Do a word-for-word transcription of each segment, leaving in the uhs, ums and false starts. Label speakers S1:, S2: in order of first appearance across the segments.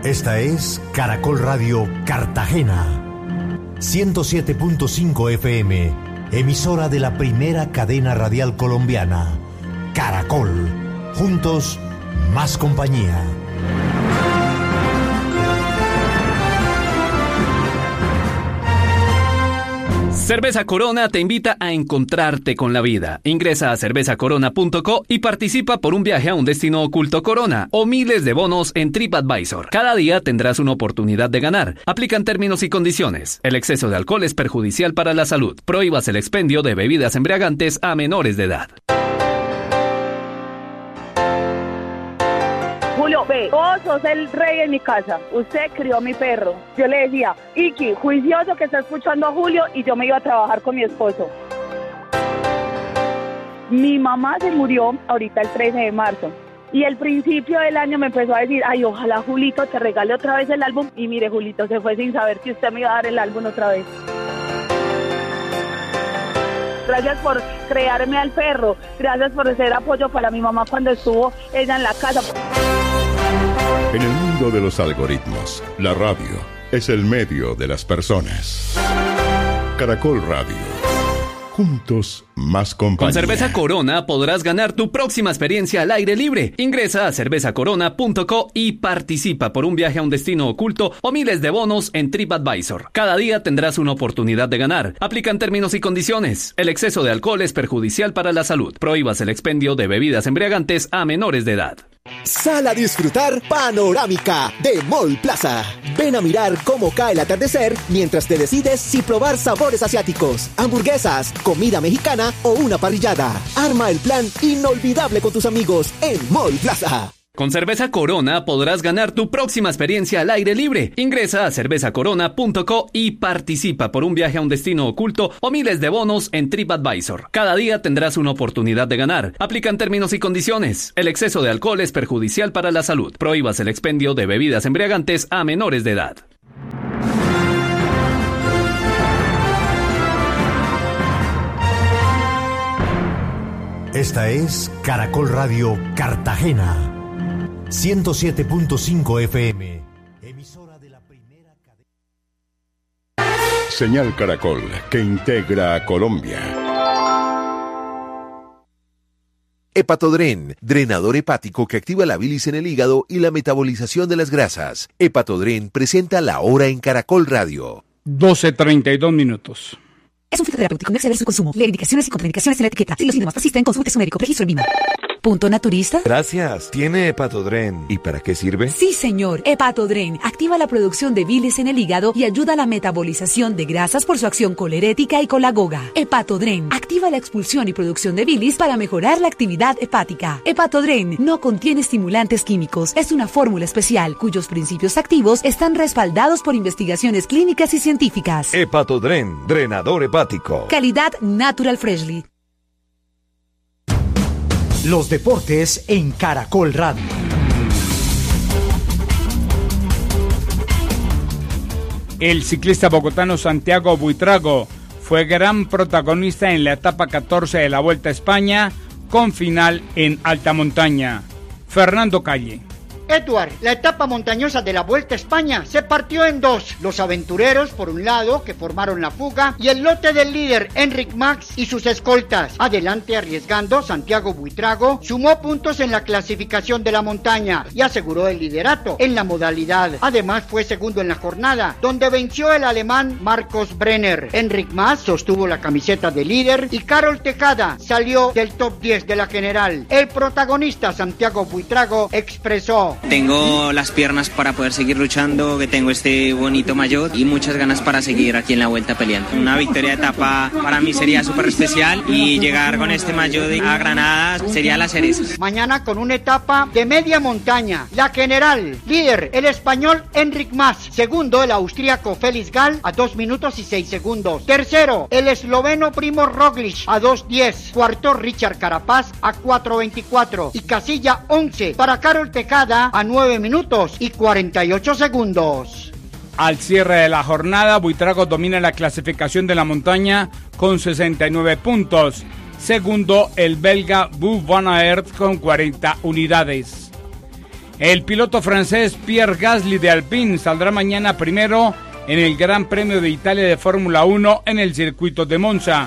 S1: Esta es Caracol Radio Cartagena, ciento siete punto cinco F M, emisora de la primera cadena radial colombiana. Caracol, juntos, más compañía.
S2: Cerveza Corona te invita a encontrarte con la vida. Ingresa a cerveza corona punto co y participa por un viaje a un destino oculto Corona o miles de bonos en TripAdvisor. Cada día tendrás una oportunidad de ganar. Aplican términos y condiciones. El exceso de alcohol es perjudicial para la salud. Prohíbas el expendio de bebidas embriagantes a menores de edad.
S3: Julio, ve, vos sos el rey en mi casa, usted crió a mi perro. Yo le decía, Iki, juicioso que está escuchando a Julio, y yo me iba a trabajar con mi esposo. Mi mamá se murió ahorita el trece de marzo, y el principio del año me empezó a decir, ay, ojalá Julito te regale otra vez el álbum, y mire, Julito se fue sin saber que usted me iba a dar el álbum otra vez. Gracias por crearme al perro, gracias por ser apoyo para mi mamá cuando estuvo ella en la casa.
S4: En el mundo de los algoritmos, la radio es el medio de las personas. Caracol Radio. Juntos, más compañía.
S2: Con Cerveza Corona podrás ganar tu próxima experiencia al aire libre. Ingresa a cerveza corona punto co y participa por un viaje a un destino oculto o miles de bonos en TripAdvisor. Cada día tendrás una oportunidad de ganar. Aplican términos y condiciones. El exceso de alcohol es perjudicial para la salud. Prohíbas el expendio de bebidas embriagantes a menores de edad.
S5: Sal a disfrutar Panorámica de Mall Plaza. Ven a mirar cómo cae el atardecer mientras te decides si probar sabores asiáticos, hamburguesas, comida mexicana o una parrillada. Arma el plan inolvidable con tus amigos en Mall Plaza.
S2: Con Cerveza Corona podrás ganar tu próxima experiencia al aire libre. Ingresa a cerveza corona punto co y participa por un viaje a un destino oculto o miles de bonos en TripAdvisor. Cada día tendrás una oportunidad de ganar. Aplican términos y condiciones. El exceso de alcohol es perjudicial para la salud. Prohíbas el expendio de bebidas embriagantes a menores de edad.
S1: Esta es Caracol Radio Cartagena, ciento siete punto cinco F M, emisora de la primera cadena.
S4: Señal Caracol, que integra a Colombia.
S6: Hepatodren, drenador hepático que activa la bilis en el hígado y la metabolización de las grasas. Hepatodren presenta La Hora en Caracol Radio.
S7: doce treinta y dos minutos.
S8: Es un fitoterapéutico, no exceder su consumo. Lee indicaciones y contraindicaciones en la etiqueta. Si los síntomas persisten, consulte a su médico. Registro en Vima. ¿Punto naturista?
S9: Gracias. ¿Tiene Hepatodren? ¿Y para qué sirve?
S8: Sí, señor. Hepatodren activa la producción de bilis en el hígado y ayuda a la metabolización de grasas por su acción colerética y colagoga. Hepatodren activa la expulsión y producción de bilis para mejorar la actividad hepática. Hepatodren no contiene estimulantes químicos. Es una fórmula especial cuyos principios activos están respaldados por investigaciones clínicas y científicas.
S9: Hepatodren, drenador hepático.
S8: Calidad Natural Freshly.
S10: Los deportes en Caracol Radio.
S7: El ciclista bogotano Santiago Buitrago fue gran protagonista en la etapa catorce de la Vuelta a España, con final en alta montaña. Fernando Calle.
S11: Edward, la etapa montañosa de la Vuelta a España se partió en dos. Los aventureros, por un lado, que formaron la fuga, y el lote del líder, Enric Mas, y sus escoltas. Adelante arriesgando, Santiago Buitrago sumó puntos en la clasificación de la montaña y aseguró el liderato en la modalidad. Además, fue segundo en la jornada, donde venció el alemán Marcos Brenner. Enric Mas sostuvo la camiseta de líder y Carol Tejada salió del top diez de la general. El protagonista, Santiago Buitrago, expresó:
S12: tengo las piernas para poder seguir luchando, que tengo este bonito maillot y muchas ganas para seguir aquí en la Vuelta peleando. Una victoria de etapa para mí sería súper especial y llegar con este maillot a Granada sería la cereza.
S11: Mañana con una etapa de media montaña. La general, líder, el español Enric Mas. Segundo, el austríaco Félix Gall a dos minutos y seis segundos. Tercero, el esloveno Primož Roglič a dos diez. Cuarto, Richard Carapaz a cuatro veinticuatro. Y casilla once para Carol Tejada a nueve minutos y cuarenta y ocho segundos.
S7: Al cierre de la jornada, Buitrago domina la clasificación de la montaña con sesenta y nueve puntos. Segundo, el belga Wout van Aert con cuarenta unidades. El piloto francés Pierre Gasly de Alpine saldrá mañana primero en el Gran Premio de Italia de Fórmula uno en el circuito de Monza.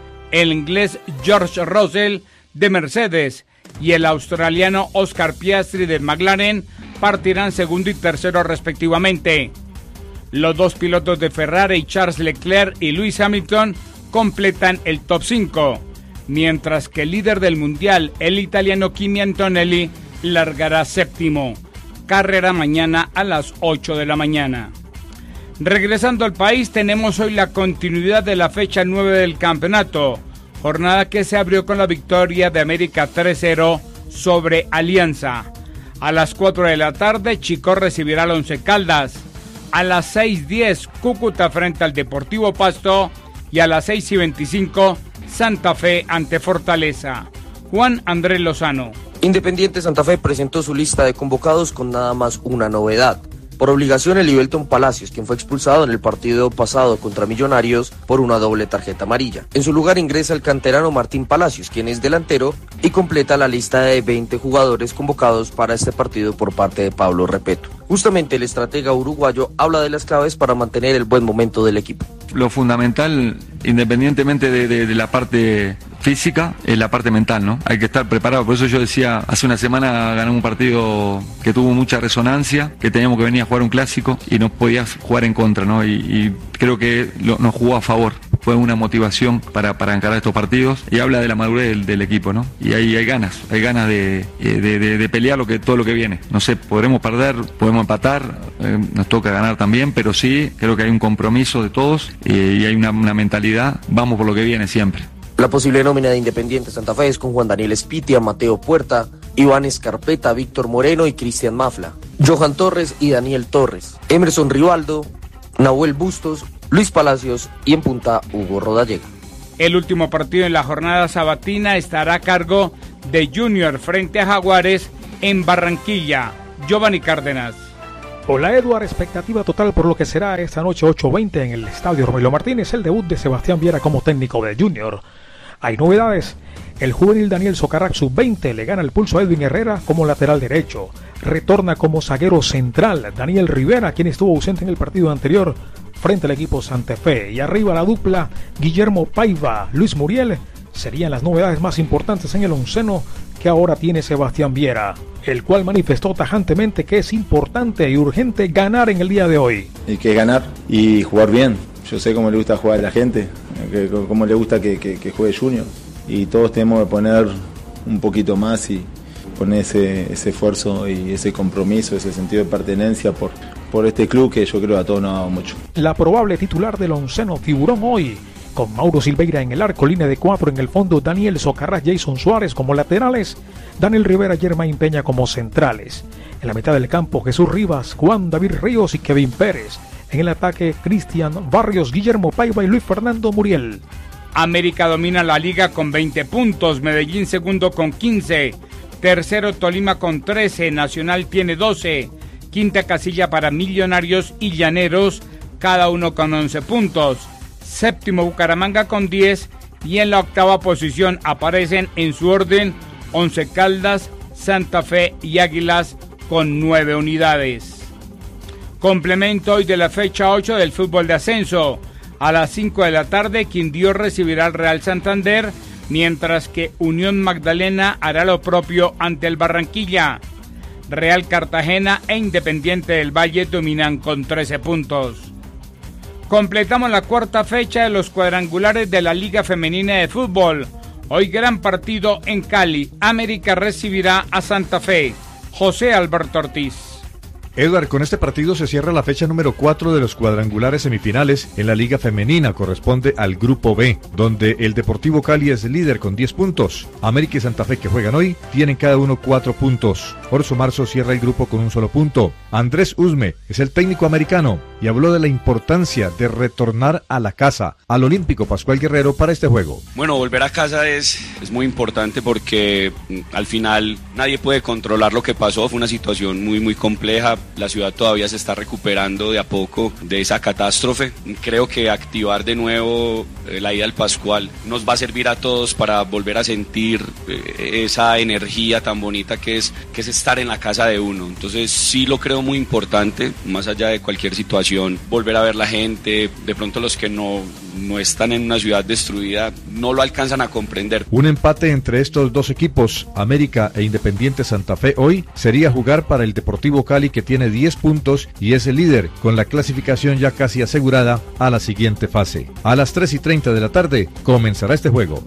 S7: El inglés George Russell de Mercedes y el australiano Oscar Piastri de McLaren partirán segundo y tercero respectivamente. Los dos pilotos de Ferrari, Charles Leclerc y Lewis Hamilton, completan el top cinco, mientras que el líder del mundial, el italiano Kimi Antonelli, largará séptimo. Carrera mañana a las ocho de la mañana. Regresando al país, tenemos hoy la continuidad de la fecha nueve del campeonato, jornada que se abrió con la victoria de América tres cero sobre Alianza. A las cuatro de la tarde, Chico recibirá al Once Caldas. A las seis diez, Cúcuta frente al Deportivo Pasto. Y a las seis y veinticinco, Santa Fe ante Fortaleza. Juan Andrés Lozano.
S13: Independiente Santa Fe presentó su lista de convocados con nada más una novedad. Por obligación, el Ibelton Palacios, quien fue expulsado en el partido pasado contra Millonarios por una doble tarjeta amarilla. En su lugar ingresa el canterano Martín Palacios, quien es delantero, y completa la lista de veinte jugadores convocados para este partido por parte de Pablo Repeto. Justamente el estratega uruguayo habla de las claves para mantener el buen momento del equipo.
S14: Lo fundamental, independientemente de, de, de la parte física, es la parte mental, ¿no? Hay que estar preparado. Por eso yo decía, hace una semana ganamos un partido que tuvo mucha resonancia, que teníamos que venir a jugar un clásico y no podías jugar en contra, ¿no? Y, y creo que lo, nos jugó a favor. Fue una motivación para, para encarar estos partidos y habla de la madurez del, del equipo, ¿no? Y ahí hay ganas, hay ganas de, de, de, de pelear lo que, todo lo que viene. No sé, podremos perder, podemos empatar, eh, nos toca ganar también, pero sí, creo que hay un compromiso de todos eh, y hay una, una mentalidad, vamos por lo que viene siempre.
S13: La posible nómina de Independiente Santa Fe es con Juan Daniel Espitia, Mateo Puerta, Iván Escarpeta, Víctor Moreno y Cristian Mafla, Johan Torres y Daniel Torres, Emerson Rivaldo, Nahuel Bustos, Luis Palacios y en punta Hugo Rodallega.
S7: El último partido en la jornada sabatina estará a cargo de Junior frente a Jaguares en Barranquilla. Giovanni Cárdenas.
S15: Hola Eduard, expectativa total por lo que será esta noche ocho veinte en el Estadio Romelio Martínez, el debut de Sebastián Viera como técnico de Junior. Hay novedades. El juvenil Daniel Socarrach sub veinte le gana el pulso a Edwin Herrera como lateral derecho. Retorna como zaguero central Daniel Rivera, quien estuvo ausente en el partido anterior frente al equipo Santa Fe. Y arriba la dupla Guillermo Paiva, Luis Muriel, serían las novedades más importantes en el onceno que ahora tiene Sebastián Viera, el cual manifestó tajantemente que es importante y urgente ganar en el día de hoy.
S16: Hay que ganar y jugar bien. Yo sé cómo le gusta jugar a la gente, que, cómo le gusta que, que, que juegue Junior. Y todos tenemos que poner un poquito más y poner ese, ese esfuerzo y ese compromiso, ese sentido de pertenencia por, por este club que yo creo a todos nos ha dado mucho.
S15: La probable titular del onceno Tiburón hoy, con Mauro Silveira en el arco, línea de cuatro en el fondo, Daniel Socarrach, Jason Suárez como laterales, Daniel Rivera, Germain Peña como centrales. En la mitad del campo, Jesús Rivas, Juan David Ríos y Kevin Pérez. En el ataque, Cristian Barrios, Guillermo Paiva y Luis Fernando Muriel.
S7: América domina la liga con veinte puntos, Medellín segundo con quince, tercero Tolima con trece, Nacional tiene doce, quinta casilla para Millonarios y Llaneros, cada uno con once puntos. Séptimo Bucaramanga con diez y en la octava posición aparecen en su orden Once Caldas, Santa Fe y Águilas con nueve unidades. Complemento hoy de la fecha ocho del fútbol de ascenso. A las cinco de la tarde Quindío recibirá al Real Santander, mientras que Unión Magdalena hará lo propio ante el Barranquilla. Real Cartagena e Independiente del Valle dominan con trece puntos. Completamos la cuarta fecha de los cuadrangulares de la Liga Femenina de Fútbol. Hoy gran partido en Cali. América recibirá a Santa Fe. José Alberto Ortiz.
S17: Edward, con este partido se cierra la fecha número cuatro de los cuadrangulares semifinales en la Liga Femenina. Corresponde al Grupo B, donde el Deportivo Cali es líder con diez puntos. América y Santa Fe, que juegan hoy, tienen cada uno cuatro puntos. Orso Marzo cierra el grupo con un solo punto. Andrés Usme es el técnico americano y habló de la importancia de retornar a la casa, al Olímpico Pascual Guerrero, para este juego.
S18: Bueno, volver a casa es, es muy importante porque al final nadie puede controlar lo que pasó. Fue una situación muy, muy compleja. la ciudad todavía se está recuperando de a poco de esa catástrofe. Creo que activar de nuevo eh, la ida al Pascual nos va a servir a todos para volver a sentir eh, esa energía tan bonita que es, que es estar en la casa de uno. Entonces sí lo creo muy importante, más allá de cualquier situación, volver a ver la gente. De pronto los que no, no están en una ciudad destruida no lo alcanzan a comprender.
S17: Un empate entre estos dos equipos, América e Independiente Santa Fe, hoy sería jugar para el Deportivo Cali, que tiene diez puntos y es el líder, con la clasificación ya casi asegurada a la siguiente fase. A las tres y treinta de la tarde comenzará este juego.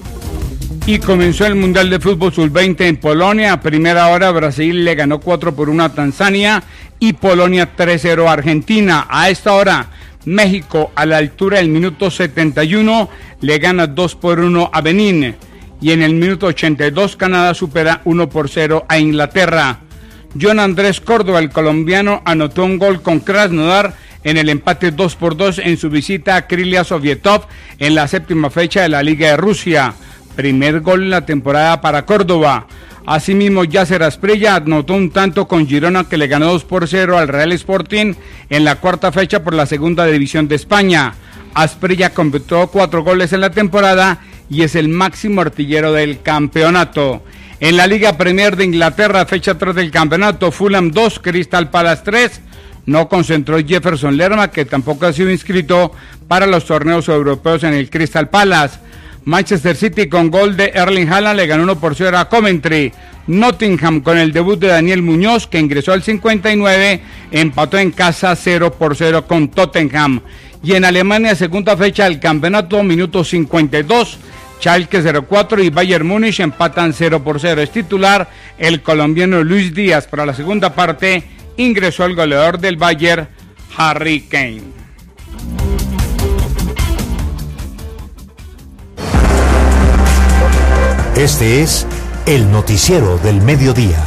S7: Y comenzó el Mundial de Fútbol sub veinte en Polonia. A primera hora Brasil le ganó cuatro por uno a Tanzania y Polonia tres cero a Argentina. A esta hora México, a la altura del minuto setenta y uno, le gana dos por uno a Benín. Y en el minuto ochenta y dos Canadá supera uno por cero a Inglaterra. John Andrés Córdoba, el colombiano, anotó un gol con Krasnodar en el empate dos por dos en su visita a Krylia Sovietov en la séptima fecha de la Liga de Rusia. Primer gol en la temporada para Córdoba. Asimismo, Yasser Asprilla anotó un tanto con Girona, que le ganó dos por cero al Real Sporting en la cuarta fecha por la segunda división de España. Asprilla completó cuatro goles en la temporada y es el máximo artillero del campeonato. En la Liga Premier de Inglaterra, fecha tres del campeonato, Fulham dos, Crystal Palace tres. No concentró Jefferson Lerma, que tampoco ha sido inscrito para los torneos europeos en el Crystal Palace. Manchester City, con gol de Erling Haaland, le ganó uno por cero a Coventry. Nottingham, con el debut de Daniel Muñoz, que ingresó al cincuenta y nueve, empató en casa cero por cero con Tottenham. Y en Alemania, segunda fecha del campeonato, minuto cincuenta y dos, Schalke cero cuatro y Bayern Múnich empatan cero por cero. Es titular el colombiano Luis Díaz. Para la segunda parte ingresó el goleador del Bayern, Harry Kane.
S1: Este es el noticiero del mediodía.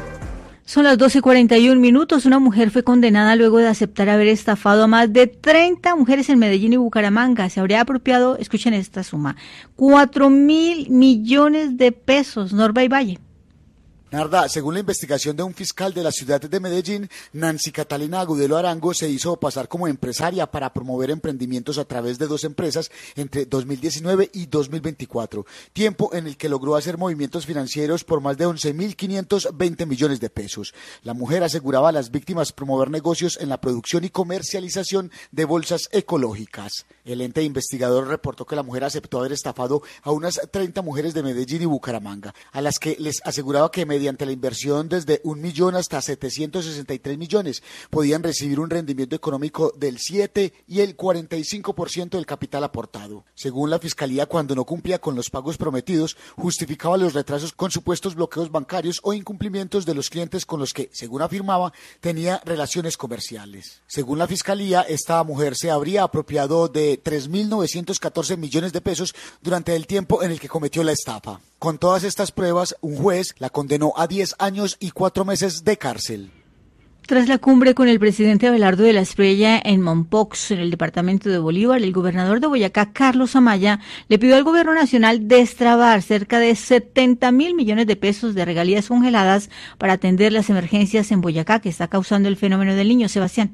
S19: Son las doce y cuarenta y un minutos. Una mujer fue condenada luego de aceptar haber estafado a más de treinta mujeres en Medellín y Bucaramanga. Se habría apropiado, escuchen esta suma, cuatro mil millones de pesos. Norba y Valle.
S20: Narda, según la investigación de un fiscal de la ciudad de Medellín, Nancy Catalina Agudelo Arango se hizo pasar como empresaria para promover emprendimientos a través de dos empresas entre dos mil diecinueve y dos mil veinticuatro, tiempo en el que logró hacer movimientos financieros por más de once mil quinientos veinte millones de pesos. La mujer aseguraba a las víctimas promover negocios en la producción y comercialización de bolsas ecológicas. El ente investigador reportó que la mujer aceptó haber estafado a unas treinta mujeres de Medellín y Bucaramanga, a las que les aseguraba que mediante la inversión desde un millón hasta setecientos sesenta y tres millones podían recibir un rendimiento económico del siete y el cuarenta y cinco por ciento del capital aportado. Según la Fiscalía, cuando no cumplía con los pagos prometidos, justificaba los retrasos con supuestos bloqueos bancarios o incumplimientos de los clientes con los que, según afirmaba, tenía relaciones comerciales. Según la Fiscalía, esta mujer se habría apropiado de tres mil novecientos catorce millones de pesos durante el tiempo en el que cometió la estafa. Con todas estas pruebas, un juez la condenó a diez años y cuatro meses de cárcel.
S19: Tras la cumbre con el presidente Abelardo de la Espriella en Mompox, en el departamento de Bolívar, el gobernador de Boyacá, Carlos Amaya, le pidió al gobierno nacional destrabar cerca de setenta mil millones de pesos de regalías congeladas para atender las emergencias en Boyacá que está causando el fenómeno del Niño. Sebastián.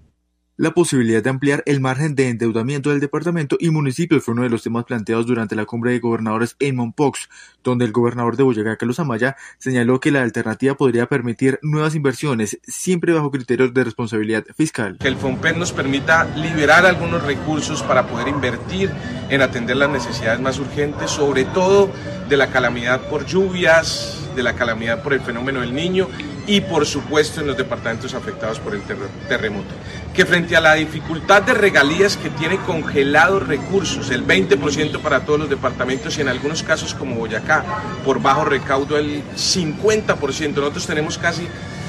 S21: La posibilidad de ampliar el margen de endeudamiento del departamento y municipios fue uno de los temas planteados durante la cumbre de gobernadores en Mompox, donde el gobernador de Boyacá, Carlos Amaya, señaló que la alternativa podría permitir nuevas inversiones, siempre bajo criterios de responsabilidad fiscal.
S22: Que el FOMPED nos permita liberar algunos recursos para poder invertir en atender las necesidades más urgentes, sobre todo de la calamidad por lluvias, de la calamidad por el fenómeno del Niño y por supuesto en los departamentos afectados por el ter- terremoto. Que frente a la dificultad de regalías que tiene congelados recursos, el veinte por ciento para todos los departamentos y en algunos casos como Boyacá, por bajo recaudo el cincuenta por ciento, nosotros tenemos casi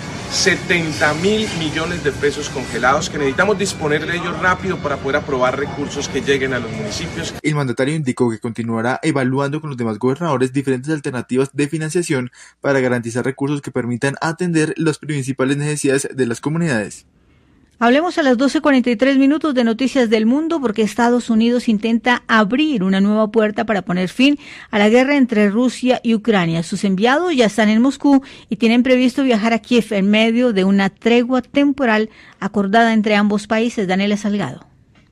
S22: setenta mil millones de pesos congelados que necesitamos disponer de ellos rápido para poder aprobar recursos que lleguen a los municipios.
S21: El mandatario indicó que continuará evaluando con los demás gobernadores diferentes alternativas de financiación para garantizar recursos que permitan atender las principales necesidades de las comunidades.
S19: Hablemos a las doce cuarenta y tres minutos de Noticias del Mundo porque Estados Unidos intenta abrir una nueva puerta para poner fin a la guerra entre Rusia y Ucrania. Sus enviados ya están en Moscú y tienen previsto viajar a Kiev en medio de una tregua temporal acordada entre ambos países. Daniela Salgado.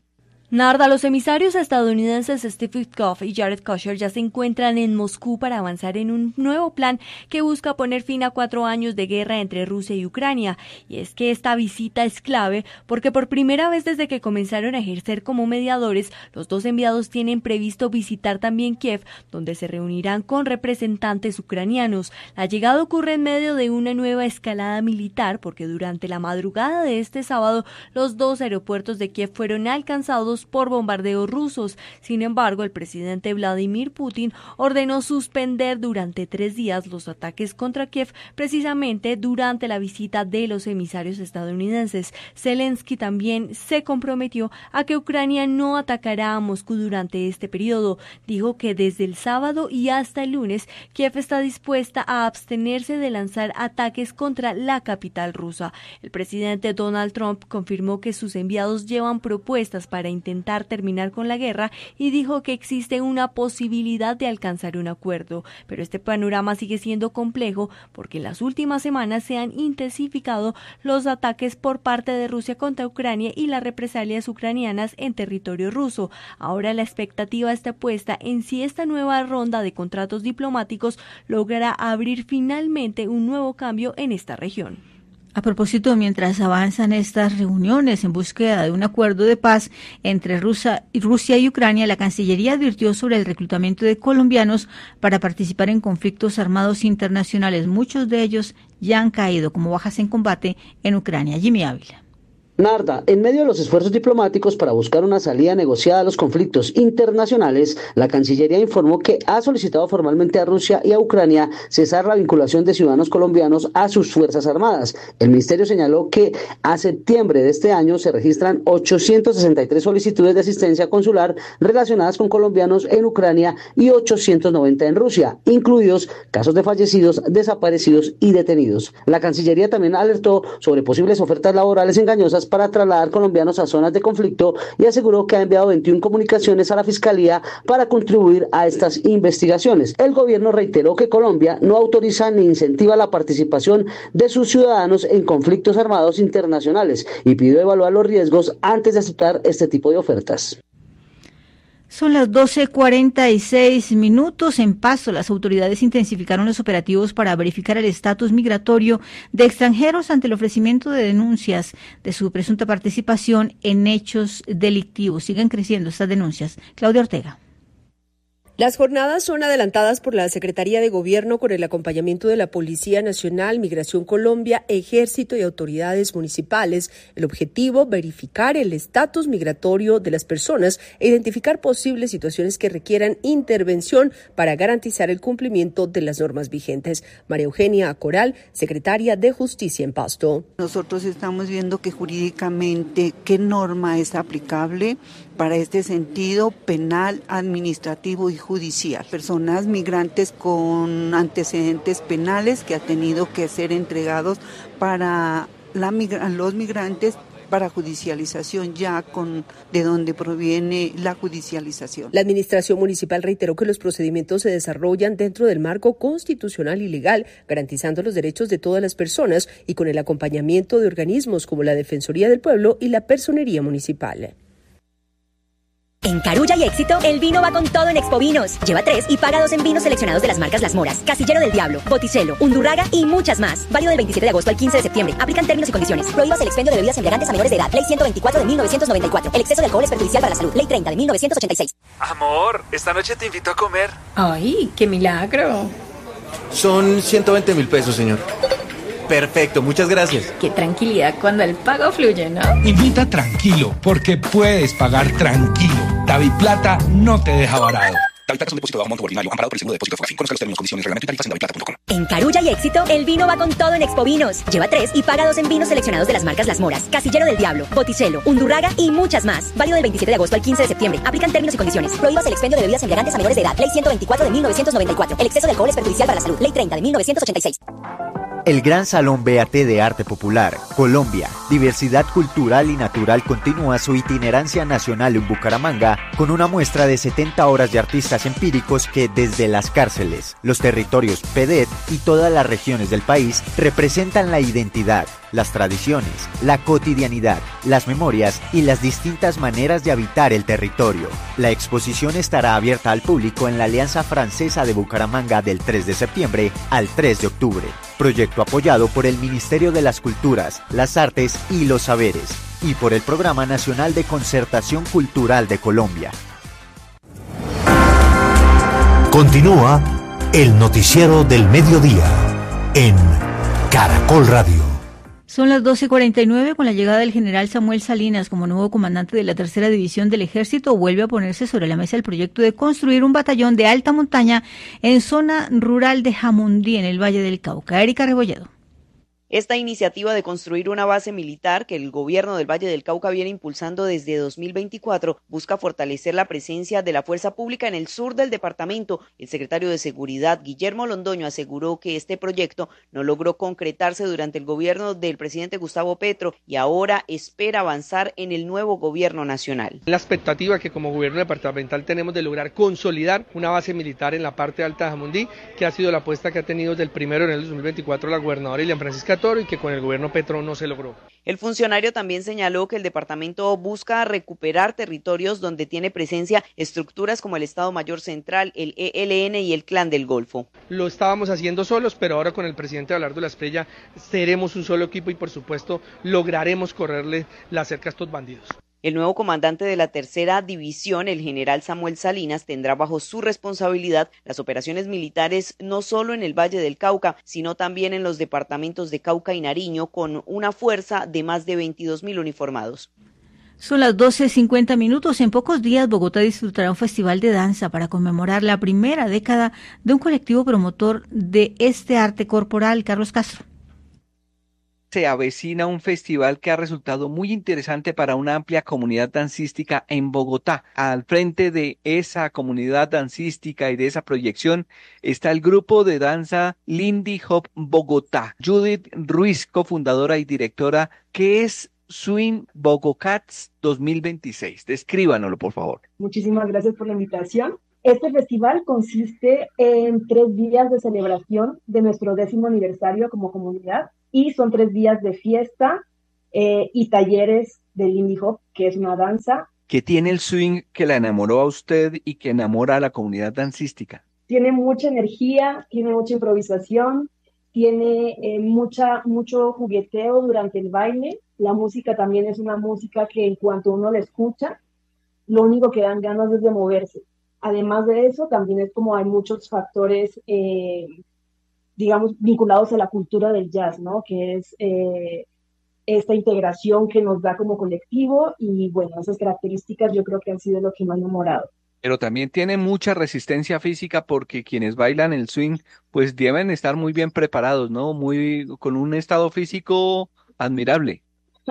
S3: Narda, los emisarios estadounidenses Steve Witkoff y Jared Kushner ya se encuentran en Moscú para avanzar en un nuevo plan que busca poner fin a cuatro años de guerra entre Rusia y Ucrania. Y es que esta visita es clave porque por primera vez desde que comenzaron a ejercer como mediadores, los dos enviados tienen previsto visitar también Kiev, donde se reunirán con representantes ucranianos. La llegada ocurre en medio de una nueva escalada militar porque durante la madrugada de este sábado, los dos aeropuertos de Kiev fueron alcanzados por bombardeos rusos. Sin embargo, el presidente Vladimir Putin ordenó suspender durante tres días los ataques contra Kiev, precisamente durante la visita de los emisarios estadounidenses. Zelensky también se comprometió a que Ucrania no atacará a Moscú durante este periodo. Dijo que desde el sábado y hasta el lunes, Kiev está dispuesta a abstenerse de lanzar ataques contra la capital rusa. El presidente Donald Trump confirmó que sus enviados llevan propuestas para intentar intentar terminar con la guerra y dijo que existe una posibilidad de alcanzar un acuerdo. Pero este panorama sigue siendo complejo porque en las últimas semanas se han intensificado los ataques por parte de Rusia contra Ucrania y las represalias ucranianas en territorio ruso. Ahora la expectativa está puesta en si esta nueva ronda de contratos diplomáticos logrará abrir finalmente un nuevo cambio en esta región.
S19: A propósito, mientras avanzan estas reuniones en búsqueda de un acuerdo de paz entre Rusia, Rusia y Ucrania, la Cancillería advirtió sobre el reclutamiento de colombianos para participar en conflictos armados internacionales. Muchos de ellos ya han caído como bajas en combate en Ucrania. Jimmy Ávila.
S5: Narda, en medio de los esfuerzos diplomáticos para buscar una salida negociada a los conflictos internacionales, la Cancillería informó que ha solicitado formalmente a Rusia y a Ucrania cesar la vinculación de ciudadanos colombianos a sus fuerzas armadas. El ministerio señaló que a septiembre de este año se registran ochocientas sesenta y tres solicitudes de asistencia consular relacionadas con colombianos en Ucrania y ochocientos noventa en Rusia, incluidos casos de fallecidos, desaparecidos y detenidos. La Cancillería también alertó sobre posibles ofertas laborales engañosas para trasladar colombianos a zonas de conflicto y aseguró que ha enviado veintiuna comunicaciones a la Fiscalía para contribuir a estas investigaciones. El gobierno reiteró que Colombia no autoriza ni incentiva la participación de sus ciudadanos en conflictos armados internacionales y pidió evaluar los riesgos antes de aceptar este tipo de ofertas.
S19: Son las doce cuarenta y seis minutos. En Pasto, las autoridades intensificaron los operativos para verificar el estatus migratorio de extranjeros ante el ofrecimiento de denuncias de su presunta participación en hechos delictivos. Siguen creciendo estas denuncias. Claudia Ortega.
S23: Las jornadas son adelantadas por la Secretaría de Gobierno con el acompañamiento de la Policía Nacional, Migración Colombia, Ejército y autoridades municipales. El objetivo, verificar el estatus migratorio de las personas e identificar posibles situaciones que requieran intervención para garantizar el cumplimiento de las normas vigentes. María Eugenia Acoral, secretaria de Justicia en Pasto.
S24: Nosotros estamos viendo que jurídicamente qué norma es aplicable para este sentido penal, administrativo y judicial. Personas migrantes con antecedentes penales que han tenido que ser entregados para la, los migrantes para judicialización ya con de donde proviene la judicialización.
S23: La administración municipal reiteró que los procedimientos se desarrollan dentro del marco constitucional y legal, garantizando los derechos de todas las personas y con el acompañamiento de organismos como la Defensoría del Pueblo y la Personería Municipal.
S25: En Carulla y Éxito, el vino va con todo en Expo Vinos. Lleva tres y paga dos en vinos seleccionados de las marcas Las Moras, Casillero del Diablo, Botticelo, Undurraga y muchas más. Válido del veintisiete de agosto al quince de septiembre. Aplican términos y condiciones. Prohíbas el expendio de bebidas embriagantes a menores de edad. Ley ciento veinticuatro de mil novecientos noventa y cuatro. El exceso de alcohol es perjudicial para la salud. Ley treinta de mil novecientos ochenta y seis.
S26: Amor, esta noche te invito a comer.
S27: Ay, qué milagro.
S26: Son ciento veinte mil pesos, señor. Perfecto, muchas gracias.
S27: Qué tranquilidad cuando el pago fluye, ¿no?
S28: Invita tranquilo, porque puedes pagar tranquilo. DaviPlata no te deja varado. DaviPlata es un depósito de bajo monto ordinario, amparado por el seguro de depósito Fogafín. Conozca los términos, condiciones, reglamento y tarifas en daviplata punto com.
S25: En Carulla y Éxito, el vino va con todo en Expo Vinos. Lleva tres y paga dos en vinos seleccionados de las marcas Las Moras, Casillero del Diablo, Botticelo, Undurraga y muchas más. Válido del veintisiete de agosto al quince de septiembre. Aplican términos y condiciones. Prohíbas el expendio de bebidas embriagantes a menores de edad. Ley ciento veinticuatro de mil novecientos noventa y cuatro. El exceso de alcohol es perjudicial para la salud. Ley treinta de mil novecientos ochenta y seis.
S2: El Gran Salón B A T de Arte Popular, Colombia, Diversidad Cultural y Natural continúa su itinerancia nacional en Bucaramanga con una muestra de setenta horas de artistas empíricos que desde las cárceles, los territorios P D E T y todas las regiones del país representan la identidad, las tradiciones, la cotidianidad, las memorias y las distintas maneras de habitar el territorio. La exposición estará abierta al público en la Alianza Francesa de Bucaramanga del tres de septiembre al tres de octubre. Proyecto apoyado por el Ministerio de las Culturas, las Artes y los Saberes y por el Programa Nacional de Concertación Cultural de Colombia.
S1: Continúa el noticiero del mediodía en Caracol Radio.
S19: Son las doce cuarenta y nueve. Con la llegada del general Samuel Salinas como nuevo comandante de la tercera división del ejército, vuelve a ponerse sobre la mesa el proyecto de construir un batallón de alta montaña en zona rural de Jamundí, en el Valle del Cauca. Erika Rebolledo.
S4: Esta iniciativa de construir una base militar que el gobierno del Valle del Cauca viene impulsando desde dos mil veinticuatro busca fortalecer la presencia de la fuerza pública en el sur del departamento. El secretario de Seguridad, Guillermo Londoño, aseguró que este proyecto no logró concretarse durante el gobierno del presidente Gustavo Petro y ahora espera avanzar en el nuevo gobierno nacional.
S6: La expectativa que como gobierno departamental tenemos de lograr consolidar una base militar en la parte alta de Jamundí, que ha sido la apuesta que ha tenido desde el primero de enero del dos mil veinticuatro la gobernadora Ilian Francisca y que con el gobierno Petro no se logró.
S4: El funcionario también señaló que el departamento busca recuperar territorios donde tiene presencia estructuras como el Estado Mayor Central, el E L N y el Clan del Golfo.
S6: Lo estábamos haciendo solos, pero ahora con el presidente Abelardo Lasprilla seremos un solo equipo y por supuesto lograremos correrle la cerca a estos bandidos.
S4: El nuevo comandante de la tercera división, el general Samuel Salinas, tendrá bajo su responsabilidad las operaciones militares no solo en el Valle del Cauca, sino también en los departamentos de Cauca y Nariño, con una fuerza de más de veintidós mil uniformados.
S19: Son las doce cincuenta minutos. En pocos días Bogotá disfrutará un festival de danza para conmemorar la primera década de un colectivo promotor de este arte corporal. Carlos Castro.
S8: Se avecina un festival que ha resultado muy interesante para una amplia comunidad dancística en Bogotá. Al frente de esa comunidad dancística y de esa proyección está el grupo de danza Lindy Hop Bogotá. Judith Ruiz, cofundadora y directora, ¿qué es Swing Bogocats dos mil veintiséis? Descríbanoslo, por favor.
S9: Muchísimas gracias por la invitación. Este festival consiste en tres días de celebración de nuestro décimo aniversario como comunidad y son tres días de fiesta eh, y talleres de Lindy Hop, que es una danza.
S8: ¿Qué tiene el swing que la enamoró a usted y que enamora a la comunidad dancística?
S9: Tiene mucha energía, tiene mucha improvisación, tiene eh, mucha, mucho jugueteo durante el baile. La música también es una música que en cuanto uno la escucha, lo único que dan ganas es de moverse. Además de eso, también es como hay muchos factores, eh, digamos, vinculados a la cultura del jazz, ¿no? Que es eh, esta integración que nos da como colectivo y, bueno, esas características yo creo que han sido lo que me ha enamorado.
S8: Pero también tiene mucha resistencia física porque quienes bailan el swing, pues deben estar muy bien preparados, ¿no? Muy, con un estado físico admirable.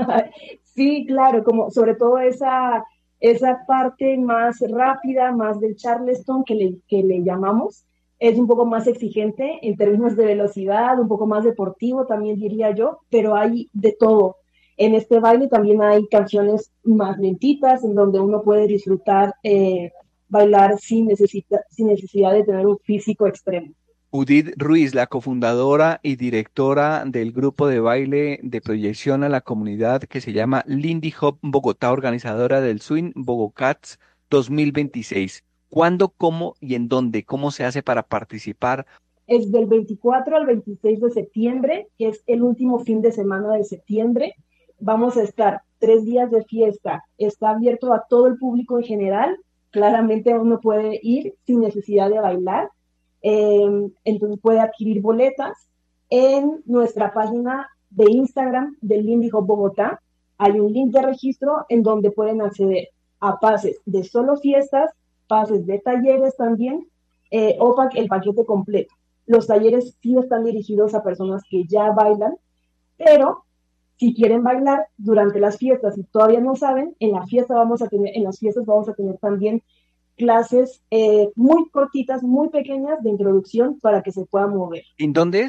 S9: Sí, claro, como sobre todo esa... esa parte más rápida, más del Charleston que le, que le llamamos, es un poco más exigente en términos de velocidad, un poco más deportivo también diría yo, pero hay de todo. En este baile también hay canciones más lentitas, en donde uno puede disfrutar, eh, bailar sin, necesita, sin necesidad de tener un físico extremo.
S8: Judith Ruiz, la cofundadora y directora del grupo de baile de proyección a la comunidad que se llama Lindy Hop Bogotá, organizadora del Swing Bogocats dos mil veintiséis. ¿Cuándo, cómo y en dónde? ¿Cómo se hace para participar?
S9: Es del veinticuatro al veintiséis de septiembre, que es el último fin de semana de septiembre. Vamos a estar tres días de fiesta. Está abierto a todo el público en general. Claramente uno puede ir sin necesidad de bailar. Eh, entonces puede adquirir boletas en nuestra página de Instagram de Lindy Hop Bogotá. Hay un link de registro en donde pueden acceder a pases de solo fiestas, pases de talleres también, eh, o pa- el paquete completo. Los talleres sí están dirigidos a personas que ya bailan, pero si quieren bailar durante las fiestas y todavía no saben, en la fiesta vamos a tener, en las fiestas vamos a tener también clases eh, muy cortitas, muy pequeñas de introducción para que se puedan mover.
S8: ¿En dónde es?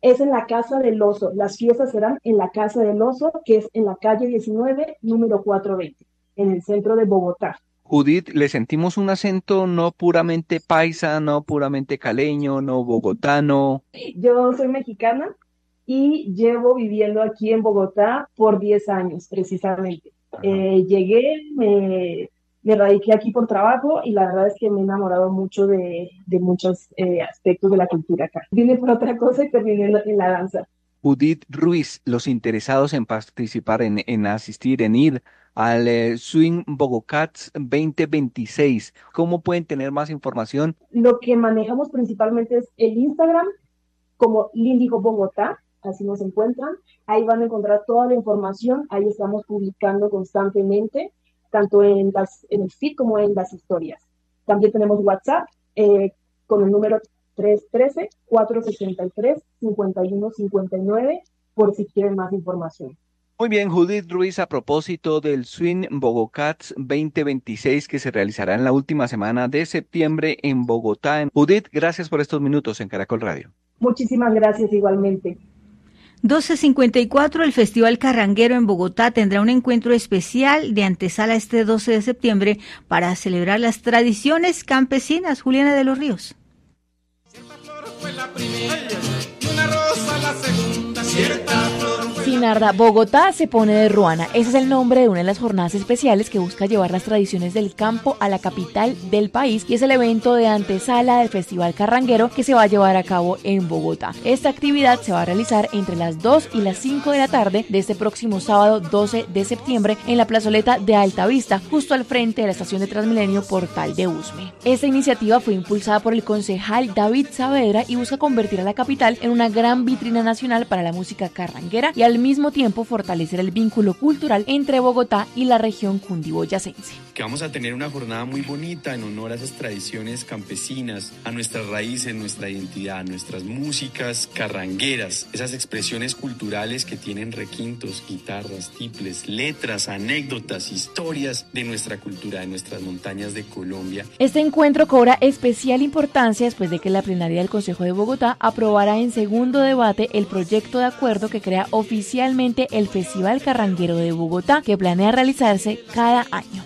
S9: Es en la Casa del Oso. Las fiestas serán en la Casa del Oso, que es en la calle diecinueve, número cuatrocientos veinte, en el centro de Bogotá.
S8: Judith, le sentimos un acento no puramente paisa, no puramente caleño, no bogotano.
S9: Yo soy mexicana y llevo viviendo aquí en Bogotá por diez años, precisamente. Eh, llegué, me, me radiqué aquí por trabajo y la verdad es que me he enamorado mucho de, de muchos eh, aspectos de la cultura acá. Vine por otra cosa y terminé en la, en la danza.
S8: Judith Ruiz, los interesados en participar, en, en asistir, en ir al eh, Swing Bogocats veinte veintiséis, ¿cómo pueden tener más información?
S9: Lo que manejamos principalmente es el Instagram como Lindigo Bogotá, así nos encuentran. Ahí van a encontrar toda la información, ahí estamos publicando constantemente, tanto en, las, en el feed como en las historias. También tenemos WhatsApp eh, con el número tres uno tres, cuatro seis tres, cinco uno cinco nueve por si quieren más información.
S8: Muy bien, Judith Ruiz, a propósito del Swing Bogocats veinte veintiséis que se realizará en la última semana de septiembre en Bogotá. Judith, gracias por estos minutos en Caracol Radio.
S9: Muchísimas gracias igualmente.
S19: doce cincuenta y cuatro, el Festival Carranguero en Bogotá tendrá un encuentro especial de antesala este doce de septiembre para celebrar las tradiciones campesinas. Juliana de los Ríos.
S10: Fue la primera, una rosa la segunda, cierta flor.
S11: Sí, Narda, Bogotá se pone de ruana. Ese es el nombre de una de las jornadas especiales que busca llevar las tradiciones del campo a la capital del país y es el evento de antesala del Festival Carranguero que se va a llevar a cabo en Bogotá. Esta actividad se va a realizar entre las dos y las cinco de la tarde de este próximo sábado doce de septiembre en la plazoleta de Altavista, justo al frente de la estación de Transmilenio Portal de Usme. Esta iniciativa fue impulsada por el concejal David Saavedra y busca convertir a la capital en una gran vitrina nacional para la música carranguera y al mismo tiempo fortalecer el vínculo cultural entre Bogotá y la región cundiboyacense.
S12: Que vamos a tener una jornada muy bonita en honor a esas tradiciones campesinas, a nuestras raíces, nuestra identidad, nuestras músicas carrangueras, esas expresiones culturales que tienen requintos, guitarras, tiples, letras, anécdotas, historias de nuestra cultura, de nuestras montañas de Colombia.
S11: Este encuentro cobra especial importancia después de que la plenaria del Consejo de Bogotá aprobara en segundo debate el proyecto de acuerdo que crea oficialmente el Festival Carranguero de Bogotá, que planea realizarse cada año.